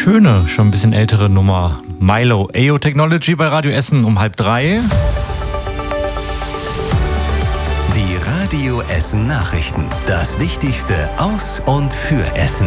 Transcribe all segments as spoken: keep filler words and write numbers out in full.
schöne, schon ein bisschen ältere Nummer. Milo, A O Technology bei Radio Essen um halb drei. Die Radio Essen Nachrichten. Das Wichtigste aus und für Essen.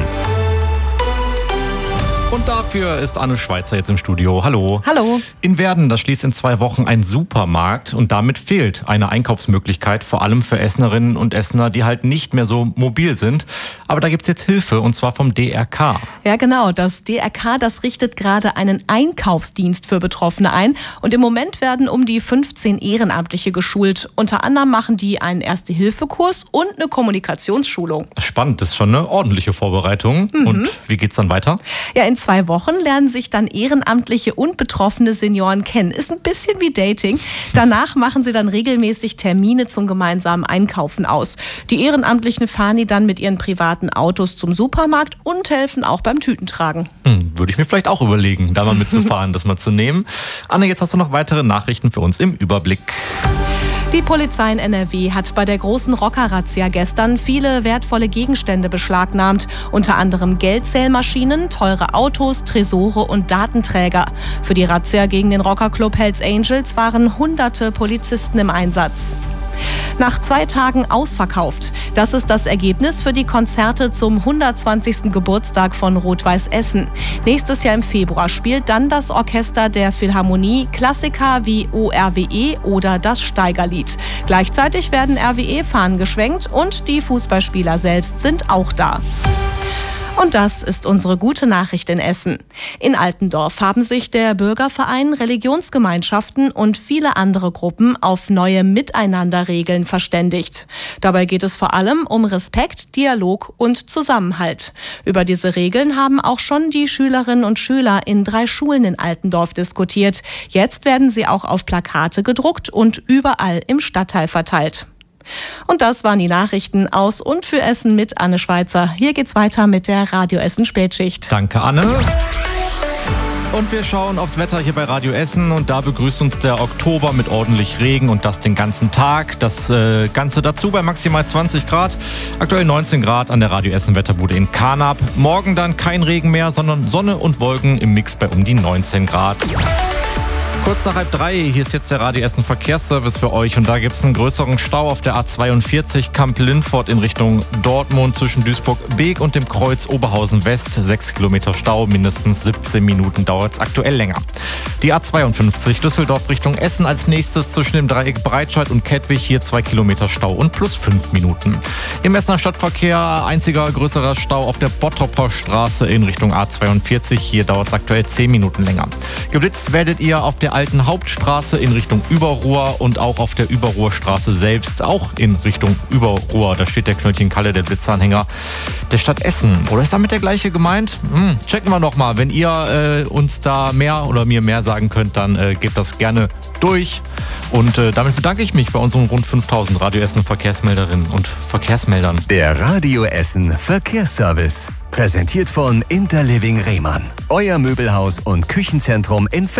Und dafür ist Anne Schweizer jetzt im Studio. Hallo. Hallo. In Werden, das schließt in zwei Wochen ein Supermarkt und damit fehlt eine Einkaufsmöglichkeit, vor allem für Essenerinnen und Essener, die halt nicht mehr so mobil sind. Aber da gibt's jetzt Hilfe und zwar vom D R K. Ja genau, das D R K, das richtet gerade einen Einkaufsdienst für Betroffene ein und im Moment werden um die fünfzehn Ehrenamtliche geschult. Unter anderem machen die einen Erste-Hilfe-Kurs und eine Kommunikationsschulung. Spannend, das ist schon eine ordentliche Vorbereitung. Mhm. Und wie geht's dann weiter? Ja, in zwei Wochen lernen sich dann Ehrenamtliche und betroffene Senioren kennen. Ist ein bisschen wie Dating. Danach machen sie dann regelmäßig Termine zum gemeinsamen Einkaufen aus. Die Ehrenamtlichen fahren die dann mit ihren privaten Autos zum Supermarkt und helfen auch beim Tütentragen. Hm, würde ich mir vielleicht auch überlegen, da mal mitzufahren, das mal zu nehmen. Anne, jetzt hast du noch weitere Nachrichten für uns im Überblick. Die Polizei in N R W hat bei der großen Rocker-Razzia gestern viele wertvolle Gegenstände beschlagnahmt. Unter anderem Geldzählmaschinen, teure Autos, Tresore und Datenträger. Für die Razzia gegen den Rockerclub Hells Angels waren hunderte Polizisten im Einsatz. Nach zwei Tagen ausverkauft. Das ist das Ergebnis für die Konzerte zum hundertzwanzigsten Geburtstag von Rot-Weiß Essen. Nächstes Jahr im Februar spielt dann das Orchester der Philharmonie Klassiker wie O R W E oder das Steigerlied. Gleichzeitig werden R W E-Fahnen geschwenkt und die Fußballspieler selbst sind auch da. Und das ist unsere gute Nachricht in Essen. In Altendorf haben sich der Bürgerverein, Religionsgemeinschaften und viele andere Gruppen auf neue Miteinanderregeln verständigt. Dabei geht es vor allem um Respekt, Dialog und Zusammenhalt. Über diese Regeln haben auch schon die Schülerinnen und Schüler in drei Schulen in Altendorf diskutiert. Jetzt werden sie auch auf Plakate gedruckt und überall im Stadtteil verteilt. Und das waren die Nachrichten aus und für Essen mit Anne Schweizer. Hier geht's weiter mit der Radio Essen Spätschicht. Danke, Anne. Und wir schauen aufs Wetter hier bei Radio Essen und da begrüßt uns der Oktober mit ordentlich Regen und das den ganzen Tag. Das äh, Ganze dazu bei maximal zwanzig Grad, aktuell neunzehn Grad an der Radio Essen Wetterbude in Karnap. Morgen dann kein Regen mehr, sondern Sonne und Wolken im Mix bei um die neunzehn Grad. Kurz nach halb drei, hier ist jetzt der Radio Essen Verkehrsservice für euch und da gibt es einen größeren Stau auf der A zweiundvierzig Kamp-Lindfort in Richtung Dortmund zwischen Duisburg-Beek und dem Kreuz Oberhausen West. Sechs Kilometer Stau, mindestens siebzehn Minuten dauert es aktuell länger. Die A zweiundfünfzig Düsseldorf Richtung Essen als nächstes zwischen dem Dreieck Breitscheid und Kettwig, hier zwei Kilometer Stau und plus fünf Minuten. Im Essener Stadtverkehr einziger größerer Stau auf der Bottroper Straße in Richtung A zweiundvierzig, hier dauert es aktuell zehn Minuten länger. Geblitzt werdet ihr auf der alten Hauptstraße in Richtung Überruhr und auch auf der Überruhrstraße selbst, auch in Richtung Überruhr. Da steht der Knöllchen Kalle, der Blitzanhänger der Stadt Essen. Oder ist damit der gleiche gemeint? Hm, checken wir noch mal. Wenn ihr äh, uns da mehr oder mir mehr sagen könnt, dann äh, gebt das gerne durch. Und äh, damit bedanke ich mich bei unseren rund fünftausend Radio Essen Verkehrsmelderinnen und Verkehrsmeldern. Der Radio Essen Verkehrsservice. Präsentiert von Interliving Rehmann. Euer Möbelhaus und Küchenzentrum in